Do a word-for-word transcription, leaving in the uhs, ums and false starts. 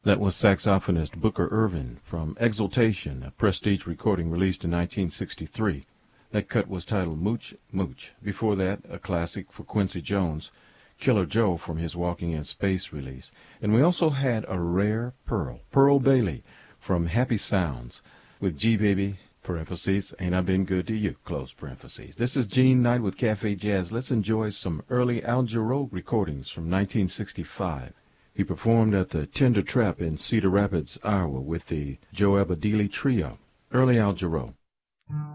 That was saxophonist Booker Ervin from Exultation, a Prestige recording released in nineteen sixty-three. That cut was titled Mooch Mooch. Before that, a classic for Quincy Jones, Killer Joe from his Walking in Space release. And we also had a rare pearl, Pearl Bailey from Happy Sounds with G Baby, parentheses, Ain't I Been Good to You, close parentheses. This is Gene Knight with Cafe Jazz. Let's enjoy some early Al Jarreau recordings from nineteen sixty-five. He performed at the Tender Trap in Cedar Rapids, Iowa with the Joe Abadili Trio. Early Al Jarreau.